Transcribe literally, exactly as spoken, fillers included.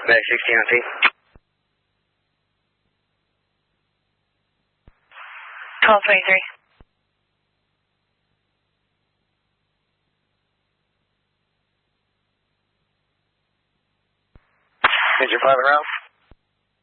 Back sixteen on T. twelve twenty-three. Major five around.